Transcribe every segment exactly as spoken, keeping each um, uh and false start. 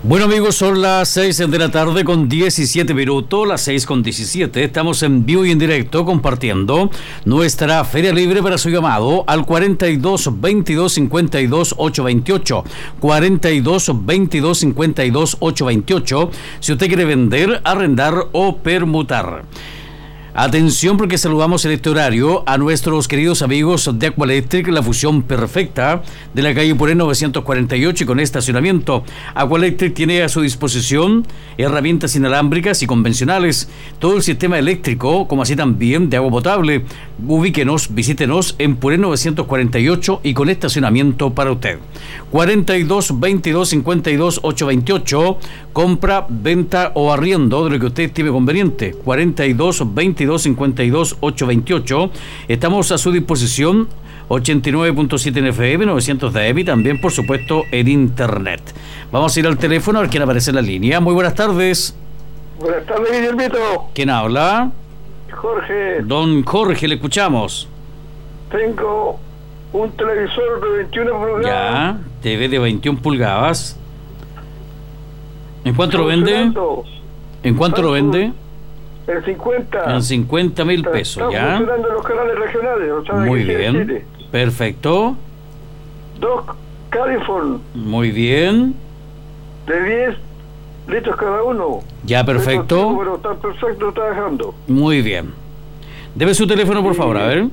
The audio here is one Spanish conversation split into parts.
Bueno amigos, son las seis de la tarde con diecisiete minutos, las seis con diecisiete. Estamos en vivo y en directo compartiendo nuestra Feria Libre para su llamado al cuarenta y dos, veintidós, cincuenta y dos, ochocientos veintiocho. cuarenta y dos, veintidós, cincuenta y dos, ochocientos veintiocho. Si usted quiere vender, arrendar o permutar. Atención, porque saludamos en este horario a nuestros queridos amigos de Aqualectric, la fusión perfecta de la calle Puré novecientos cuarenta y ocho y con estacionamiento. Aqualectric tiene a su disposición herramientas inalámbricas y convencionales, todo el sistema eléctrico, como así también de agua potable. Ubíquenos, visítenos en Puré novecientos cuarenta y ocho y con estacionamiento para usted. cuarenta y dos, veintidós, cincuenta y dos, ochocientos veintiocho. Compra, venta o arriendo de lo que usted estime conveniente. cuarenta y dos, veintidós, cincuenta y dos, ochocientos veintiocho. Estamos a su disposición, ochenta y nueve punto siete en F M, novecientos de A M y también, por supuesto, en Internet. Vamos a ir al teléfono a ver quién aparece en la línea. Muy buenas tardes. Buenas tardes, Guillermito. ¿Quién habla? Jorge. Don Jorge, le escuchamos. Tengo un televisor de veintiuna pulgadas. Ya, T V de veintiuna pulgadas. ¿En cuánto lo vende? ¿En cuánto lo vende? En cincuenta. En cincuenta mil pesos, ya. Están funcionando los canales regionales. O sea, muy bien. Chile. Perfecto. Dos Californ. Muy bien. De diez litros cada uno. Ya, perfecto. Pero está perfecto trabajando. Muy bien. Debe su teléfono, por sí. favor, a ver.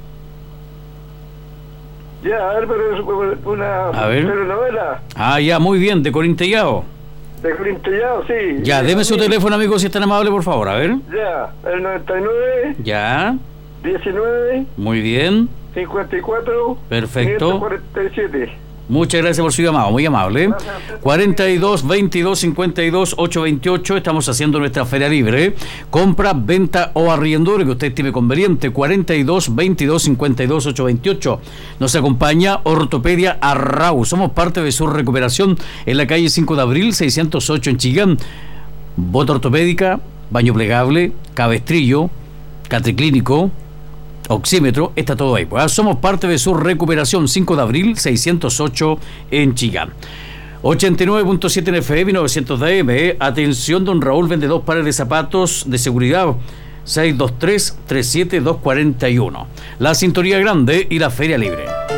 Ya, a ver, pero es una a ver. telenovela. Ah, ya, muy bien, de Corintellado. De Corintellado, sí. Ya, deme su teléfono, amigo, si es tan amable, por favor, a ver. Ya, el noventa y nueve. Ya. diecinueve. Muy bien. cincuenta y cuatro. Perfecto. cuarenta y siete. Muchas gracias por su llamado, muy amable. cuarenta y dos, veintidós, cincuenta y dos, ochocientos veintiocho. Estamos haciendo nuestra feria libre. Compra, venta o arriendo, que usted estime conveniente. cuarenta y dos, veintidós, cincuenta y dos, ochocientos veintiocho. Nos acompaña Ortopedia Arrau. Somos parte de su recuperación en la calle cinco de abril, seiscientos ocho en Chillán. Bota ortopédica, baño plegable, cabestrillo, catriclínico, oxímetro, está todo ahí. Pues somos parte de su recuperación, cinco de abril, seiscientos ocho en Chillán. ochenta y nueve punto siete en F M, novecientos de A M. Atención, don Raúl vende dos pares de zapatos de seguridad. seis dos tres, tres siete dos cuatro uno. La sintonía grande y la feria libre.